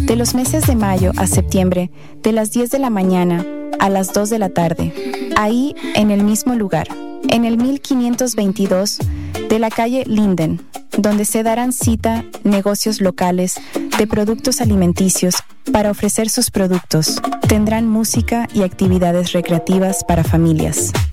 de los meses de mayo a septiembre, de las 10 de la mañana a las 2 de la tarde, ahí en el mismo lugar, en el 1522 de la calle Linden, donde se darán cita negocios locales de productos alimenticios para ofrecer sus productos. Tendrán música y actividades recreativas para familias.